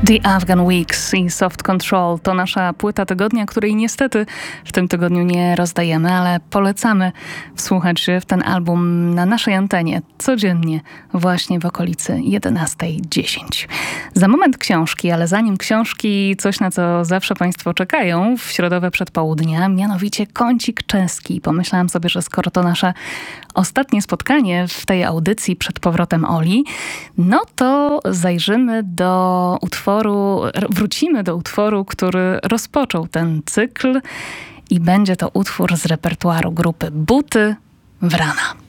The Afghan Weeks i Soft Control to nasza płyta tygodnia, której niestety w tym tygodniu nie rozdajemy, ale polecamy wsłuchać się w ten album na naszej antenie codziennie właśnie w okolicy 11:10. Za moment książki, ale zanim książki, coś na co zawsze Państwo czekają w środowe przedpołudnia, mianowicie kącik czeski. Pomyślałam sobie, że skoro to nasze ostatnie spotkanie w tej audycji przed powrotem Oli, no to wrócimy do utworu, który rozpoczął ten cykl i będzie to utwór z repertuaru grupy Buty Wrana.